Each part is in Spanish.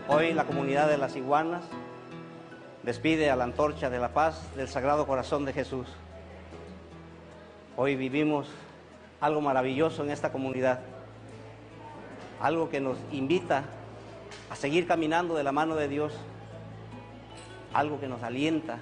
Hoy la comunidad de Las Iguanas despide a la antorcha de la paz del Sagrado Corazón de Jesús. Hoy vivimos algo maravilloso en esta comunidad, algo que nos invita a seguir caminando de la mano de Dios, algo que nos alienta.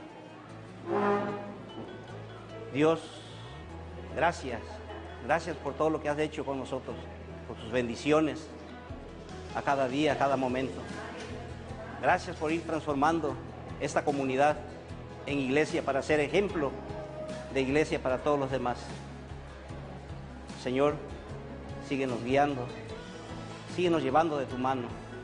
Dios, gracias por todo lo que has hecho con nosotros, por tus bendiciones a cada día, a cada momento. Gracias por ir transformando esta comunidad en iglesia para ser ejemplo de iglesia para todos los demás. Señor, síguenos guiando, síguenos llevando de tu mano.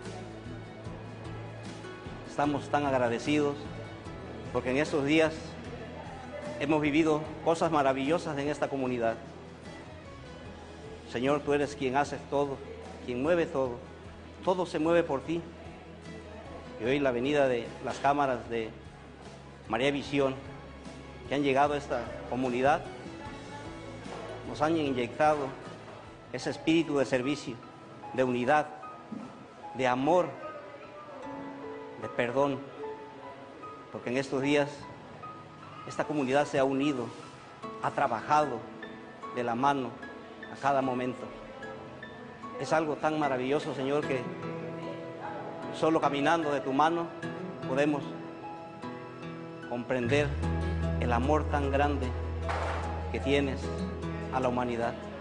Estamos tan agradecidos porque en estos días hemos vivido cosas maravillosas en esta comunidad. Señor, tú eres quien hace todo, quien mueve todo. Todo se mueve por ti. Y hoy la venida de las cámaras de María Visión que han llegado a esta comunidad nos han inyectado ese espíritu de servicio, de unidad, de amor, de perdón, porque en estos días esta comunidad se ha unido, ha trabajado de la mano a cada momento. Es algo tan maravilloso, Señor, que solo caminando de tu mano podemos comprender el amor tan grande que tienes a la humanidad.